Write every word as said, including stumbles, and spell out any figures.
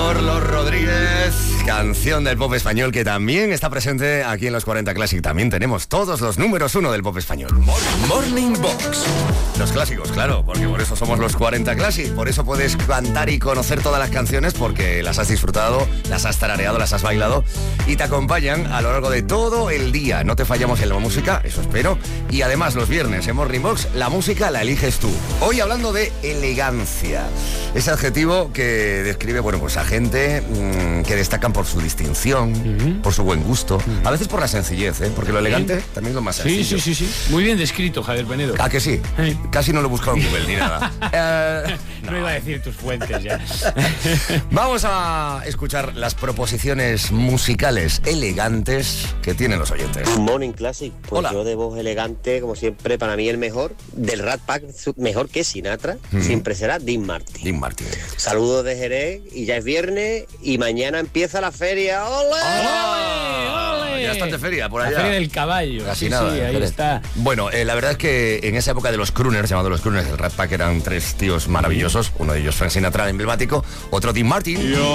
Carlos Rodríguez, canción del pop español que también está presente aquí en los cuarenta Classic. También tenemos todos los números uno del pop español. Morning Box. Los clásicos, claro, porque por eso somos los cuarenta Classic. Por eso puedes cantar y conocer todas las canciones, porque las has disfrutado, las has tarareado, las has bailado y te acompañan a lo largo de todo el día. No te fallamos en la música, eso espero. Y además los viernes en Morning Box, la música la eliges tú. Hoy hablando de elegancia. Ese adjetivo que describe, bueno, pues a gente mmm, que destacan por su distinción, uh-huh. por su buen gusto, uh-huh. a veces por la sencillez, ¿eh? Porque lo elegante ¿Sí? también es lo más sencillo. Sí, sí, sí, sí. Muy bien descrito, Javier Penedo. ¿Ah, que sí? ¿Sí? Casi no lo he buscado en Google ni nada. eh, no. no iba a decir tus fuentes ya. Vamos a escuchar las proposiciones musicales elegantes que tienen los oyentes. Morning Classic. Pues Hola. Yo de voz elegante, como siempre, para mí el mejor, del Rat Pack, mejor que Sinatra, mm. siempre será Dean Martin. Dean Martin. Saludos de Jerez, y ya es viernes, y mañana empieza la feria. ¡Ole! ¡Ole! ¡Ole! Ya estás de feria, por allá. La feria del caballo. Casi sí, nada. Sí, ahí Jerez. Está. Bueno, eh, la verdad es que en esa época de los crooners, llamados los crooners, el Rat Pack eran tres tíos maravillosos. Uno de ellos Frank Sinatra, emblemático, otro Dean Martin. Yo.